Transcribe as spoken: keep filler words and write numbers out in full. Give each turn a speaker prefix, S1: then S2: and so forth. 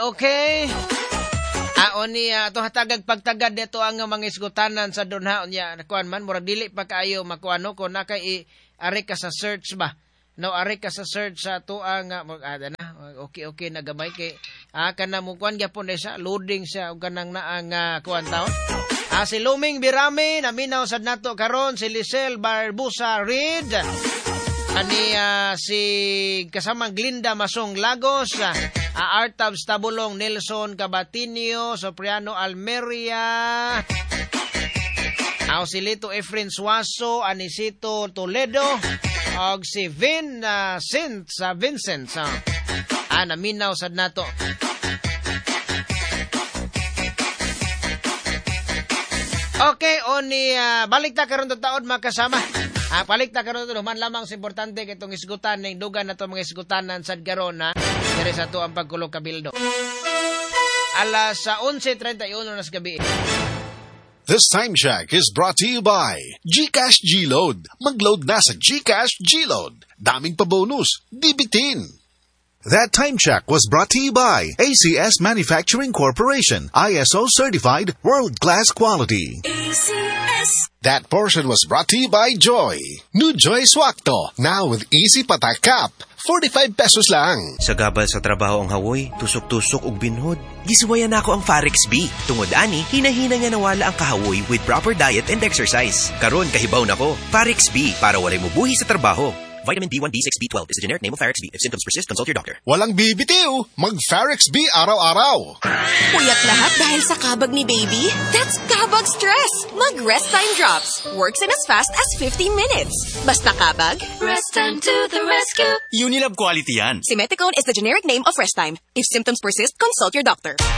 S1: Okay. Aon ni uh, itong hatagag pagtagad dito ang mga isgutanan sa dunha niya. Nakuan man, murag dili pa kaayo makuano kung nakay ari ka sa search ba. No, ari ka sa search sa to ang uh, na. Okay, okay, nagamay kay ah, kana mo kuan gyapon siya, loading siya og kanang naang uh, kuan taon. Ah, si Luming Birame, naminaw sad nato karon si Lisel Barbusa Reed. Ani uh, si kasamang Glinda Masong Lagos, uh, Artabs Tabulong Nelson Cabatinio, Sopriano Almeria, Aw si Lito Efren Suaso, Anisito Toledo, og si Vin uh, Sint sa Vincent sa uh, ah, naminaw sad nato. Okay, oni uh, balik ta karon taon makasama. Ah, balik ta karon man lamang sa importante kay itong isgutan ning dugan nato mga isgutanan sad karon ha. Diri sa to ang pagkulog kabildo. Alas sa eleven thirty-one nas gabi.
S2: This time check is brought to you by GCash G-Load. Mag-load na sa GCash G-Load. Daming pa bonus, dibitin. That time check was brought to you by A C S Manufacturing Corporation, I S O certified, world-class quality.
S3: A C S.
S2: That portion was brought to you by Joy. New Joy Swakto, now with easy patak cap. forty-five pesos lang.
S4: Sa gabal sa trabaho ang hawoy, tusok-tusok ug binhod. Gisuwayan nako ang Farex B. Tungod ani, hinahina nga nawala ang kahawoy with proper diet and exercise. Karon kahibaw nako, Farex B para walay mubuhi sa trabaho. Vitamin B one, B six, B twelve is a generic name of Farex B. If symptoms persist, consult your doctor.
S2: Walang bibitiw, mag-Farex B araw-araw.
S3: Puyat lahat dahil sa kabag ni baby? That's kabag stress. Mag-Rest Time Drops. Works in as fast as fifteen minutes. Basta kabag, Rest Time to the rescue.
S5: Unilab quality yan.
S3: Simeticone is the generic name of Rest Time. If symptoms persist, consult your doctor.